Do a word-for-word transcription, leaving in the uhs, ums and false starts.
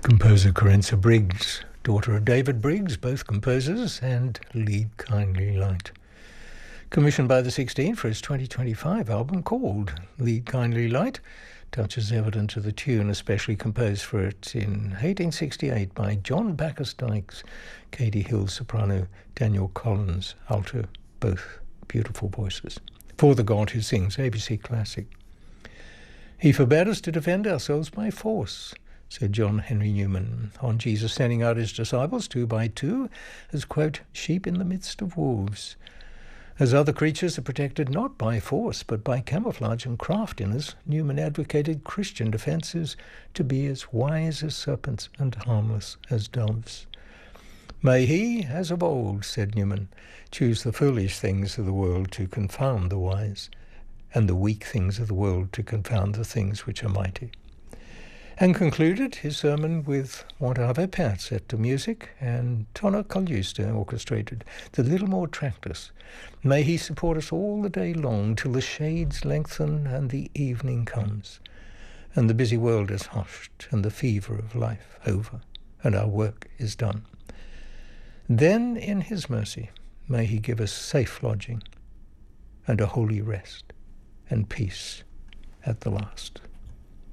Composer Corinza Briggs, daughter of David Briggs, both composers, and Lead Kindly Light. Commissioned by the sixteen for his twenty twenty-five album called Lead Kindly Light, touches evident to the tune especially composed for it in eighteen sixty-eight by John Bacchus Dykes, Katie Hill soprano, Daniel Collins alto, both beautiful voices. For the God Who Sings, A B C Classic. He forbade us to defend ourselves by force, said John Henry Newman, on Jesus sending out his disciples two by two as, quote, sheep in the midst of wolves. As other creatures are protected not by force but by camouflage and craftiness, Newman advocated Christian defences to be as wise as serpents and harmless as doves. May he, as of old, said Newman, choose the foolish things of the world to confound the wise, and the weak things of the world to confound the things which are mighty. And concluded his sermon with What Ave Per set to music and Tono Cagliusta orchestrated, the little more trackless. May he support us all the day long till the shades lengthen and the evening comes, and the busy world is hushed and the fever of life over, and our work is done. Then in his mercy may he give us safe lodging and a holy rest and peace at the last.